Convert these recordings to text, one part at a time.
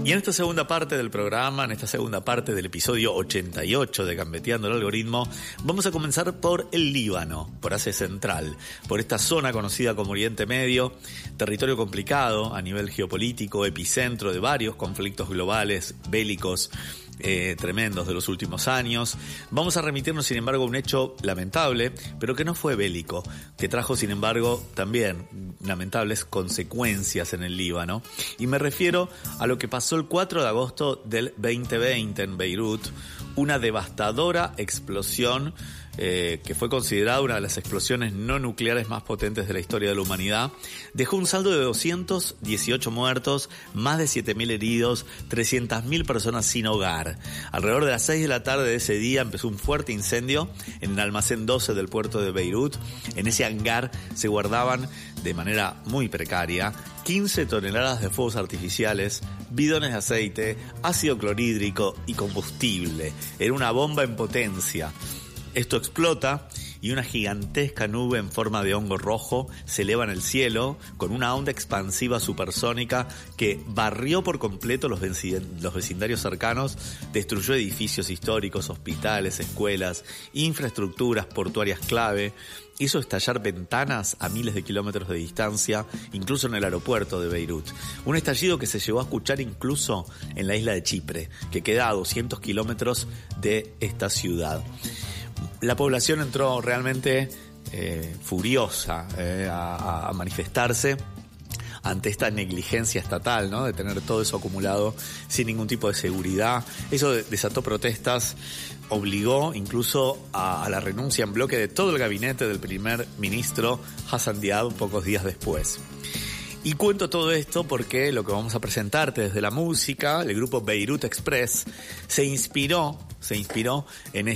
Y en esta segunda parte del programa, en esta segunda parte del episodio 88 de Gambeteando el Algoritmo, vamos a comenzar por el Líbano, por Asia Central, por esta zona conocida como Oriente Medio, territorio complicado a nivel geopolítico, epicentro de varios conflictos globales, bélicos, tremendos de los últimos años. Vamos a remitirnos, sin embargo, a un hecho lamentable, pero que no fue bélico, que trajo, sin embargo, también lamentables consecuencias en el Líbano. Y me refiero a lo que pasó el 4 de agosto del 2020 en Beirut, una devastadora explosión que fue considerada una de las explosiones no nucleares más potentes de la historia de la humanidad, dejó un saldo de 218 muertos, más de 7.000 heridos, 300.000 personas sin hogar. Alrededor de las 6 de la tarde de ese día empezó un fuerte incendio en el almacén 12 del puerto de Beirut. En ese hangar se guardaban de manera muy precaria 15 toneladas de fuegos artificiales, bidones de aceite, ácido clorhídrico y combustible. Era una bomba en potencia. Esto explota y una gigantesca nube en forma de hongo rojo se eleva en el cielo con una onda expansiva supersónica que barrió por completo los vecindarios cercanos, destruyó edificios históricos, hospitales, escuelas, infraestructuras portuarias clave, hizo estallar ventanas a miles de kilómetros de distancia, incluso en el aeropuerto de Beirut. Un estallido que se llegó a escuchar incluso en la isla de Chipre, que queda a 200 kilómetros de esta ciudad. La población entró realmente furiosa a manifestarse ante esta negligencia estatal, ¿no? De tener todo eso acumulado sin ningún tipo de seguridad. Eso desató protestas, obligó incluso a la renuncia en bloque de todo el gabinete del primer ministro Hassan Diab pocos días después. Y cuento todo esto porque lo que vamos a presentarte desde la música, el grupo Beirut Express, se inspiró en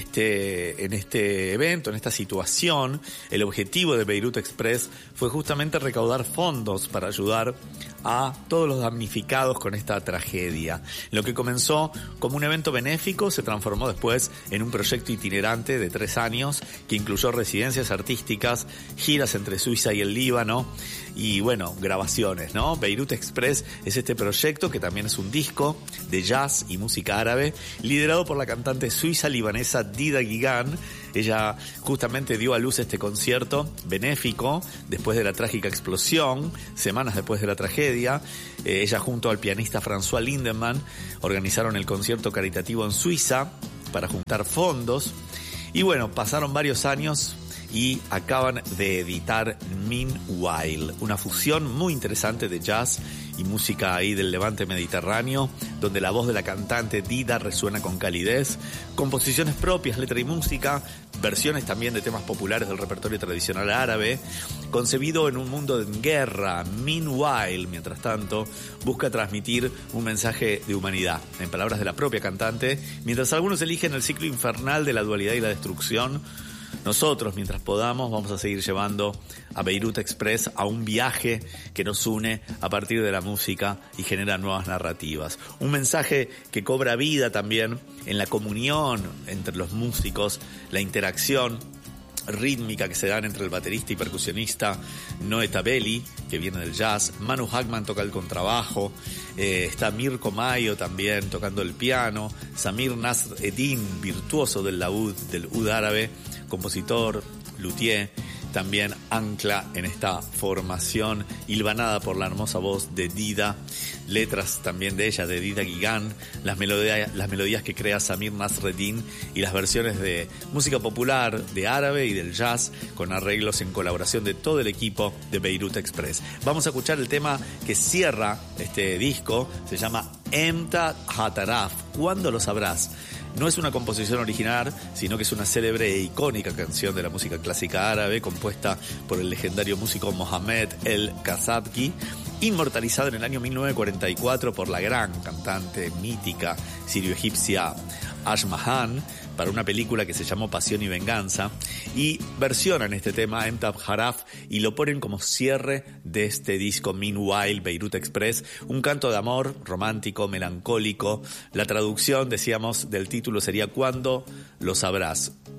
este evento, en esta situación. El objetivo de Beirut Express fue justamente recaudar fondos para ayudar a todos los damnificados con esta tragedia. Lo que comenzó como un evento benéfico se transformó después en un proyecto itinerante de 3 años que incluyó residencias artísticas, giras entre Suiza y el Líbano y, bueno, grabaciones, ¿no? Beirut Express es este proyecto que también es un disco de jazz y música árabe liderado por la cantante suiza-libanesa Dida Guigan. Ella justamente dio a luz este concierto benéfico después de la trágica explosión, semanas después de la tragedia. Ella junto al pianista François Lindemann organizaron el concierto caritativo en Suiza para juntar fondos. Y bueno, pasaron varios años y acaban de editar Meanwhile, una fusión muy interesante de jazz y música ahí del levante mediterráneo, donde la voz de la cantante Dida resuena con calidez, composiciones propias, letra y música, versiones también de temas populares del repertorio tradicional árabe, concebido en un mundo en guerra. Meanwhile, mientras tanto, busca transmitir un mensaje de humanidad, en palabras de la propia cantante. Mientras algunos eligen el ciclo infernal de la dualidad y la destrucción, nosotros, mientras podamos, vamos a seguir llevando a Beirut Express a un viaje que nos une a partir de la música y genera nuevas narrativas. Un mensaje que cobra vida también en la comunión entre los músicos, la interacción rítmica que se dan entre el baterista y percusionista Noé Tabeli, que viene del jazz. Manu Hackman toca el contrabajo, está Mirko Mayo también tocando el piano, Samir Nasr Eddin, virtuoso del laúd, del oud árabe, compositor, luthier, también ancla en esta formación, hilvanada por la hermosa voz de Dida, letras también de ella, de Dida Guigan, las melodías que crea Samir Nasreddin y las versiones de música popular, de árabe y del jazz, con arreglos en colaboración de todo el equipo de Beirut Express. Vamos a escuchar el tema que cierra este disco, se llama Emta Hataraf, ¿cuándo lo sabrás? No es una composición original, sino que es una célebre e icónica canción de la música clásica árabe, compuesta por el legendario músico Mohammed El Kasabki, inmortalizada en el año 1944 por la gran cantante mítica sirio-egipcia Ashmahan, para una película que se llamó Pasión y Venganza, y versionan este tema en Tab Haraf y lo ponen como cierre de este disco Meanwhile, Beirut Express, un canto de amor romántico, melancólico. La traducción, decíamos, del título sería ¿Cuándo lo sabrás?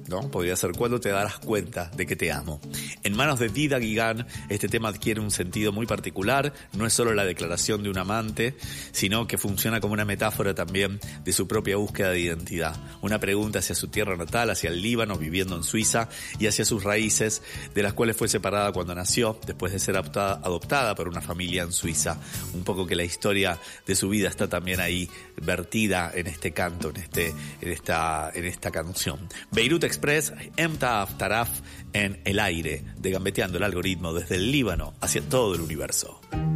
¿no? Podría ser ¿cuándo te darás cuenta de que te amo? En manos de Dida Guigan, este tema adquiere un sentido muy particular. No es solo la declaración de un amante, sino que funciona como una metáfora también de su propia búsqueda de identidad. Una pregunta hacia su tierra natal, hacia el Líbano, viviendo en Suiza, y hacia sus raíces, de las cuales fue separada cuando nació, después de ser adoptada por una familia en Suiza. Un poco que la historia de su vida está también ahí vertida en este canto, en esta canción. Beirut Express, Emtaf Taraf, en el aire de Gambeteando el Algoritmo desde el Líbano hacia todo el universo.